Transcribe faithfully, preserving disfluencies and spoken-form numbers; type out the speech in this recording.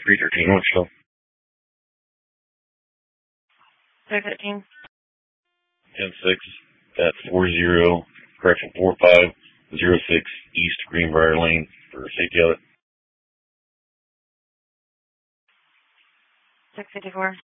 three thirteen North Shore. three fifteen. ten six at four zero, correction, four five zero six East Greenbrier Lane for safety outlet. six fifty-four.